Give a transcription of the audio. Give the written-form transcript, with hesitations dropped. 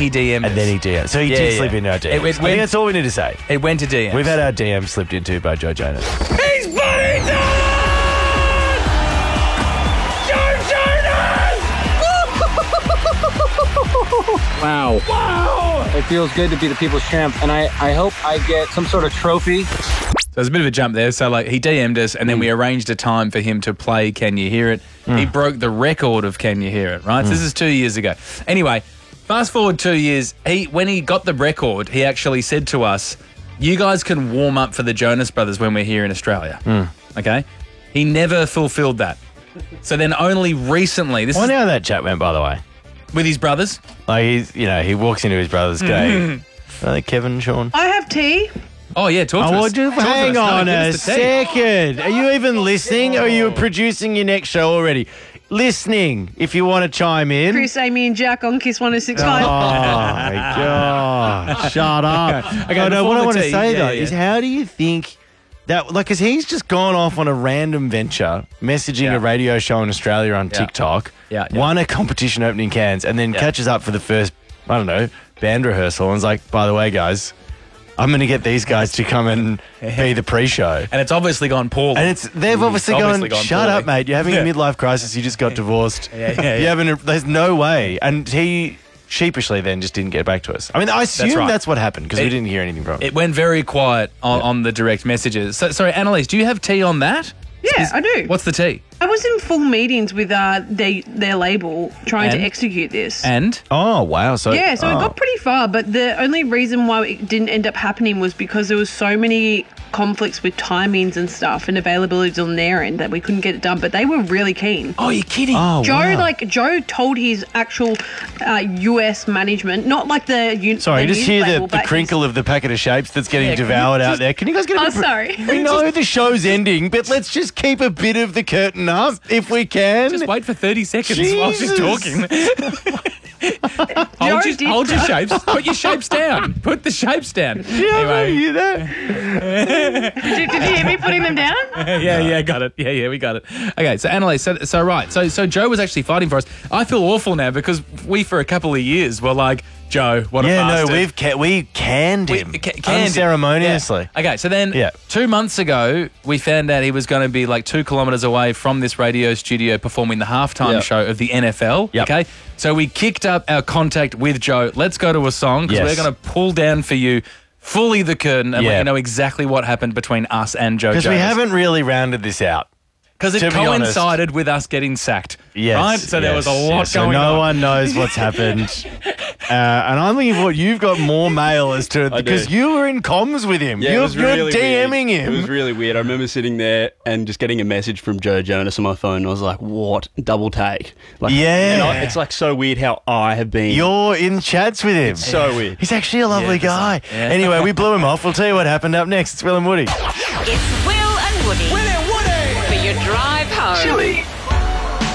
he DM'd And then he DM'd. So he did slip into our DMs. I think that's all we need to say. It went to DMs. We've had our DMs slipped into by Joe Jonas. He's bloody done! Joe Jonas! Wow. It feels good to be the people's champ, and I hope I get some sort of trophy. So there's a bit of a jump there. So like he DM'd us and then we arranged a time for him to play Can You Hear It? He broke the record of Can You Hear It, right? So this is 2 years ago. Anyway, fast forward 2 years, when he got the record, he actually said to us, you guys can warm up for the Jonas Brothers when we're here in Australia. Okay? He never fulfilled that. So then only recently... I wonder how that chat went, by the way. With his brothers? Like, he walks into his brother's game. Are they Kevin, Sean? I have tea. Oh, yeah, talk to us. Hang on a second. Are you even listening or are you producing your next show already? Listening, if you want to chime in. Chris, Amy and Jack on Kiss 106.5. Oh, my God. Shut up. Okay, no, what I want to tea, say, yeah, though, yeah. is how do you think that, like, because he's just gone off on a random venture, messaging a radio show in Australia on TikTok, won a competition opening Cairns, and then catches up for the first, I don't know, band rehearsal and is like, by the way, guys, I'm going to get these guys to come and be the pre-show. And it's obviously gone poorly. And they've obviously gone, shut up, mate. You're having a midlife crisis. You just got divorced. There's no way. And he sheepishly then just didn't get back to us. I mean, I assume that's what happened because we didn't hear anything from him. It went very quiet on the direct messages. So, sorry, Annalise, do you have tea on that? Yeah, I do. What's the tea? I was in full meetings with their label trying to execute this. And? Oh, wow. So it got pretty far, but the only reason why it didn't end up happening was because there was so many conflicts with timings and stuff and availabilities on their end that we couldn't get it done, but they were really keen. Oh, you're kidding. Oh, Joe told his actual US management, not like the Sorry, the just news hear label, the but crinkle of the packet of shapes that's getting devoured out there. Can you guys get a bit sorry. We know the show's ending, but let's just keep a bit of the curtain up if we can. Just wait for 30 seconds while she's talking. hold your shapes. Put your shapes down. Put the shapes down. Anyway. Hear that? Did you hear me putting them down? Yeah, got it. Yeah, we got it. Okay, so Annalise, so Joe was actually fighting for us. I feel awful now because we for a couple of years were like, Joe, what a bastard. We canned him unceremoniously. Yeah. Okay, so then 2 months ago, we found out he was going to be like 2 kilometres away from this radio studio performing the halftime show of the NFL. Yep. Okay, so we kicked up our contact with Joe. Let's go to a song because we're going to pull down for you fully the curtain and let you know exactly what happened between us and Joe Jonas. Because we haven't really rounded this out. Because it coincided with us getting sacked. Yes. Right? So there was a lot going on. So no one knows what's happened. And I'm thinking, you've got more mail as to... Because you were in comms with him. Yeah, you're really DMing weird. him. It was really weird. I remember sitting there and just getting a message from Joe Jonas on my phone. And I was like, what? Double take. Like, it's like so weird how I have been... You're in chats with him. It's so weird. He's actually a lovely guy. Yeah. Anyway, we blew him off. We'll tell you what happened up next. It's Will and Woody. It's Will and Woody. Will and Woody. For your drive home. Chili.